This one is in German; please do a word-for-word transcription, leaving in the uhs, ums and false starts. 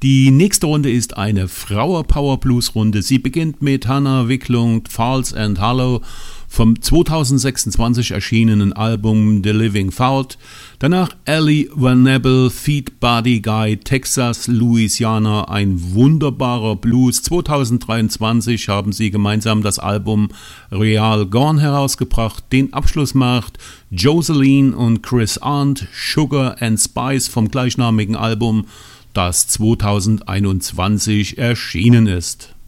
Die nächste Runde ist eine Frauenpower-Blues-Runde. Sie beginnt mit Hannah Wicklund, False and Hollow vom zweitausendsechsundzwanzig erschienenen Album The Living Fault. Danach Ellie Van Nebel, Feet Body Guy, Texas, Louisiana, ein wunderbarer Blues. zweitausenddreiundzwanzig haben sie gemeinsam das Album Real Gone herausgebracht. Den Abschluss macht Joseline und Chris Arndt, Sugar and Spice vom gleichnamigen Album, das zweitausendeinundzwanzig erschienen ist.